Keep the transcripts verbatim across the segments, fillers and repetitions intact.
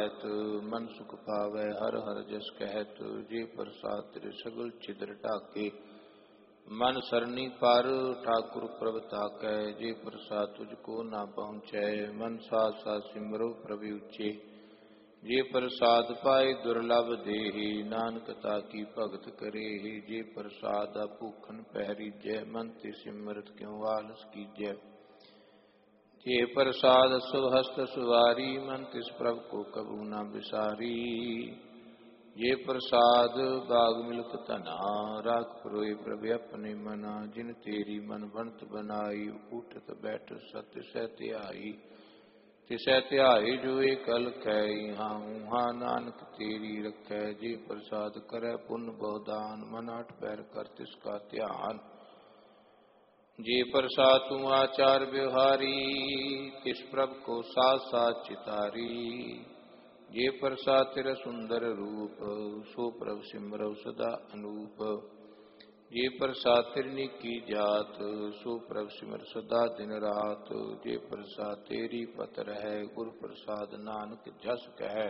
रहत, मन सुख पावै हर हर जस कहत। जे प्रसाद तेरे सगल छिद्र ढाके, मन सरनी पर ठाकुर प्रभ ताकै। जे प्रसाद तुझको ना पहुँचै, मन साथ साथ सिमरो प्रभु उच्चे। जे प्रसाद पाए दुर्लभ देहि, नानक ताकी भगत करेहि। जे प्रसाद भूखन पहरीजै, मन ते सिमरत क्यों आलस कीजै। जे प्रसाद सुहस्त सुवारी, मन तिस प्रभ को कबू न बिसारी। जे प्रसाद बाग मिलक धना, राख परोए प्रभ अपने मना। जिन तेरी मन बनत बनाई, उठत बैठत सत तिसै ध्याई। तिसै ध्याई जो एक अलखै, यहाँ उहाँ नानक तेरी रखै। जे प्रसाद करै पुण्य बहुदान, मन आठ पैर कर तिसका ध्यान। जे प्रसाद तू आचार व्यवहारी, तिस प्रभ को साथ साथ चितारी। जे प्रसाद तेरा सुंदर रूप, सो प्रभ सिमरव सदा अनूप। जे प्रसाद तेरी की जात, सो प्रभ सिमर सदा दिन रात। जे प्रसाद तेरी पत रहै, गुर प्रसाद नानक जस कहै।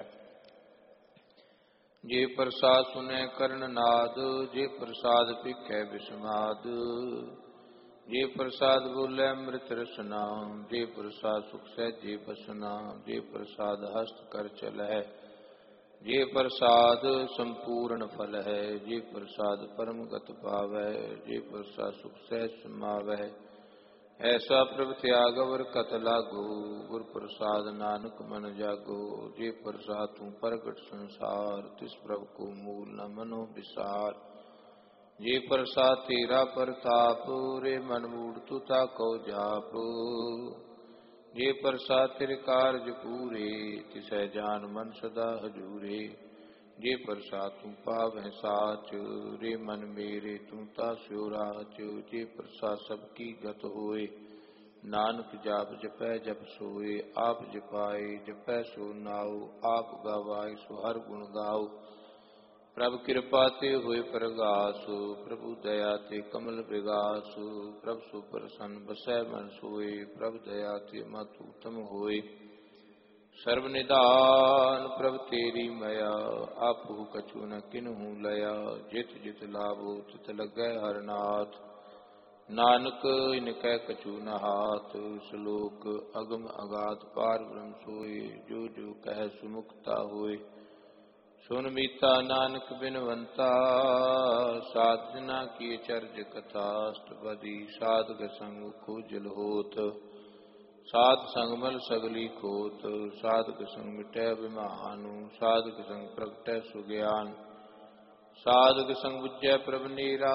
जे प्रसाद सुनै कर्ण नाद, जे प्रसाद भिखै विस्माद। जे प्रसाद बोले अमृत रसना, जे प्रसाद सुख सहजे बसना। जे प्रसाद हस्त कर चल है, जे प्रसाद संपूर्ण फल है। जे प्रसाद परम गत पावै, जे प्रसाद सुख सहज समावै। ऐसा प्रभ त्याग अवर कत लागो, गुर प्रसाद नानक मन जागो। जे प्रसाद तू प्रगट संसार, तिस प्रभ को मूल न मनो विसार। जे प्रसाद तेरा प्रताप, रे मन मूढ़ तू ताको जाप। जे प्रसाद तेरे कारज पूरे, तिसै जान मन सदा हजूरे। जे प्रसाद तू पावै साच, रे मन मेरे तू तास्यो राच। जे प्रसाद सबकी गत होए, नानक जाप जपै जप सोए। आप जपाए जपै सो नाओ, आप गवाए सो हर गुण गाओ। प्रभु कृपा ते होए प्रगास, प्रभु दया ते कमल विगास। प्रभु सो प्रसन्न बसै मन सोए, प्रभु दया ते मत उत्तम होए। सर्व निधान प्रभु तेरी मया, आपहु कछु न किन्हु लया। जित जित लाभो तित लगै हर नाथ, नानक इनकै कछु न हाथ। श्लोक अगम अगाध पार ब्रह्म सोए, जो जो कह सुमुक्ता होए। सुन मीता नानक बिनवंता, साध जना की चर्ज कथा। अष्टपदी साधक संग खोजल होत, साध संग मल सगली खोत। साधक संग मिटै अभिमानु, साधक संग प्रगटै सुज्ञान। साधक संग बुझै प्रभ नीरा,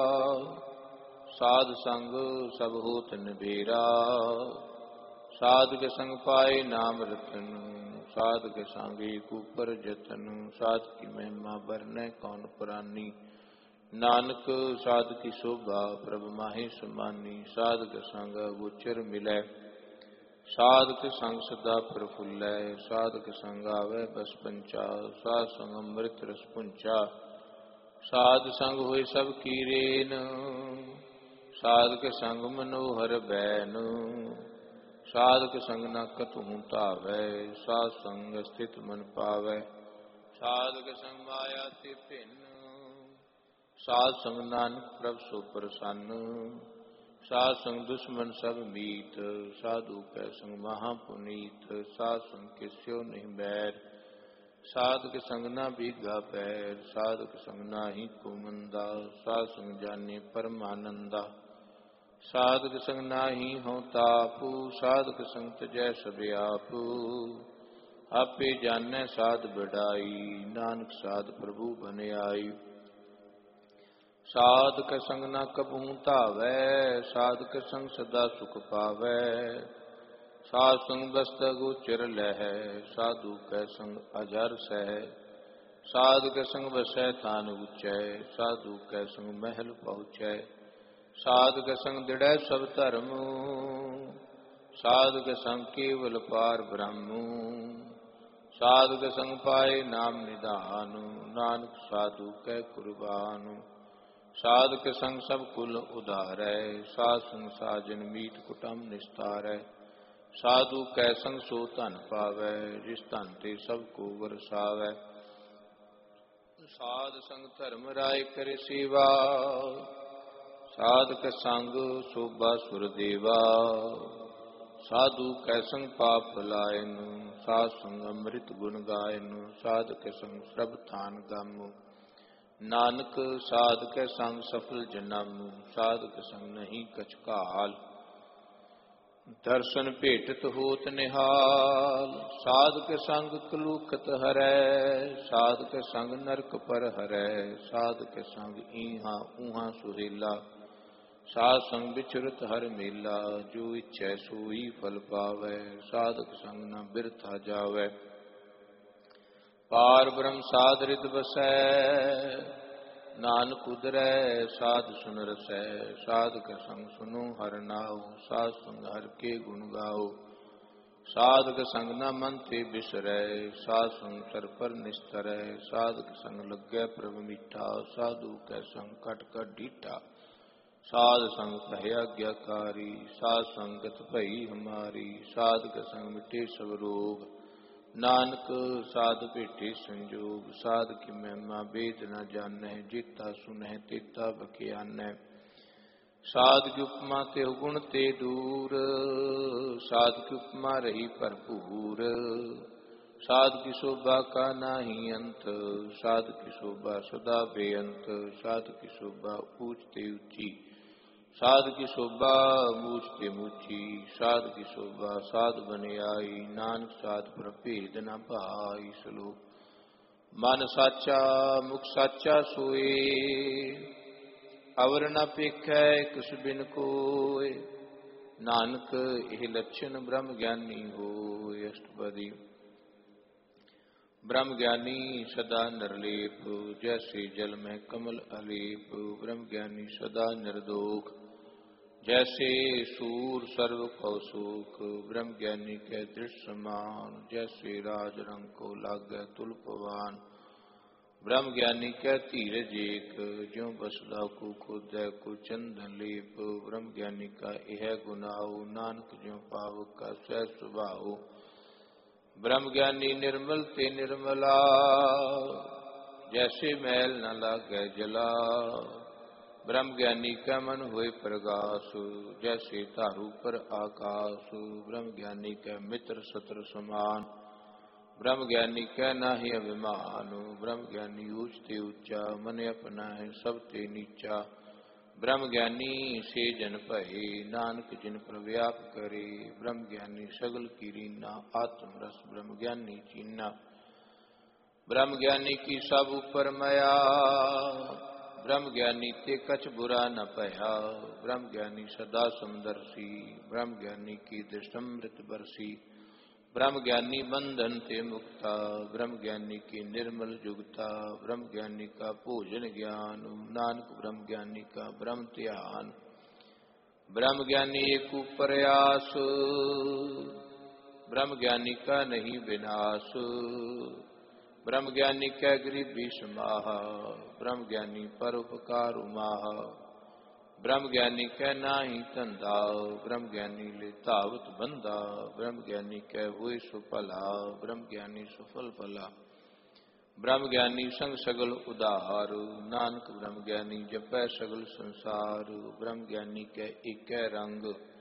साध संग सब होत निबेरा। साधक संग पाए नाम रतन, साधक संग एक ऊपर जतन। साध की महिमा बरनै कौन पुरानी, नानक साध की शोभा प्रभ माहि समानी। साधक संग गोचर मिलै, साधक संग सदा प्रफुल्लै। साधक संग आवे बस पंचा, साध संग अमृत रस पुंचा। साध संग होए सब की रेन, साधक संग मनोहर बैन। साधक संग न कतहु धावै, साध संग स्थित मन पावै। साधक संग माया ते भिन्न, साध संग नानक प्रभ सो प्रसन्न। साध संग दुश्मन सब मीत, साधु कै संग महा पुनीत। साध संग किस्यो नहीं बैर, साधक संग न बीघा पैर। साधक संग नाही को मंदा, साध संग जाने परमानंदा। साधक संग नाही हों तापु, साधक संग तजै सब आपु। आपे जानै साध बढ़ाई, नानक साध प्रभु बन आई। साधक संग न कबहू धावै, साधक संग सदा सुख पावै। साध संग बस्त गोचर लहै, साधु कै संग अजर सह। साधक संग बसै थान उचै, साधु कै संग महल पहुँचै। साधक संग दृढ़ै सब धर्म, साधक संग केवल पार ब्रह्म। साधक संग पाए नाम निधान, नानक साधु कै कुर्बान। साधक संग सब कुल उधारै, साध संग साजन मीत कुटुम निस्तारै। साधु कै संग सो धन पावै, जिस धन ते सब को वरसावै। साध संग धर्म राय करे सेवा, साध के संग शोभा सुर देवा। साधु कै संग पाप भुलायन, साध संग अमृत गुण गायन। साध के संग सब थान गम, नानक साध के संग सफल जन्म। साध के संग नहीं कछ काल, दर्शन भेटत होत निहाल। साध के संग कलूखत हरै, साध के संग नरक पर हरै। साध के संग ईहा ऊहा सुहेला, साध संग बिचरत हर मेला। जो इच्छै सोई फल पावै, साधक संग न बिरथा जावै। पार ब्रह्म साध रित बसै, नानक उदरै साध सुन रसै। साध के संग सुनो हर नाओ, साध संग हर के गुण गाओ। साध के संग न मन ते बिसरै, साध संग सर पर निस्तरै। साध के संग लग्गै प्रभ मीठा, साधु कै संग कट कट ढीठा। साध संग कहे आज्ञाकारी, साध संगत भई हमारी। साध के संग मिटे सब रोग, नानक साध भेटे संजोग। साध की महिमा वेद न जानै, जेता सुनह तेता बख्यानै। साध की उपमा ते गुण ते दूर, साध की उपमा रही भरपूर। साध की शोभा का नाही अंत, साध की शोभा सदा बेअंत। साध की शोभा ऊंच ते ऊंची, साध की शोभा मूछ ते मूछी। साध की शोभा साध बने आई, नानक साध प्रभेद न पाई। श्लोक। मन साचा मुख साचा सोए, अवर न पेखै किस बिन कोय। नानक एह लक्षण ब्रह्म ज्ञानी होय। अष्टपदी। ब्रह्म ज्ञानी सदा निर्लेप, जैसे जल में कमल अलेप। ब्रह्म ज्ञानी सदा निर्दोख, जैसे सूर सर्व कौसुक। ब्रह्म ज्ञानी के दृष्ट समान, जैसे राज रंग को लागे तुलपवान। ब्रह्म ज्ञानी के धीरज एक, ज्यों बसदा को खोदै को चंदन लेप। ब्रह्म ज्ञानी का यह गुनाओ, नानक ज्यों पावक का सह स्वभाव। ब्रह्म ज्ञानी निर्मल ते निर्मला, जैसे मैल न लागे जला। ब्रह्म ज्ञानी का मन हुए प्रगास, जैसे तारू पर आकाश। ब्रह्म ज्ञानी का मित्र शत्रु समान, ब्रह्म ज्ञानी का नाही अभिमान। ब्रह्म ज्ञानी ऊंच ते ऊंचा, मन अपना है सब ते नीचा। ब्रह्म ज्ञानी से जन भये, नानक जिन पर व्याप करे। ब्रह्म ज्ञानी सगल की रीना, आत्म रस ब्रह्म ज्ञानी चीना। ब्रह्म ज्ञानी की सब ऊपर मया, ब्रह्म ज्ञानी ते कछ बुरा न पया। ब्रह्म ज्ञानी सदा समदर्शी, ब्रह्म ज्ञानी की दृष्टमृत बरसी। ब्रह्म ज्ञानी बंधन ते मुक्ता, ब्रह्म ज्ञानी की निर्मल जुगता। ब्रह्म ज्ञानी का भोजन ज्ञान, नानक ब्रह्म ज्ञानी का ब्रह्म ध्यान। ब्रह्म ज्ञानी एक प्रयास, ब्रह्म ज्ञानी का नहीं विनाश। ब्रह्म ज्ञानी कै गरीबी समाहा, ब्रह्म ज्ञानी पर उपकार उमाहा। ब्रह्म ज्ञानी कै नाही धंधा, ब्रह्म ज्ञानी ले धावत बंधा। ब्रह्म ज्ञानी कै हुए सुफला, ब्रह्म ज्ञानी सुफल फला। ब्रह्म ज्ञानी संग सगल उदार, नानक ब्रह्म ज्ञानी जपै सगल संसार। ब्रह्म ज्ञानी कै एकै रंग,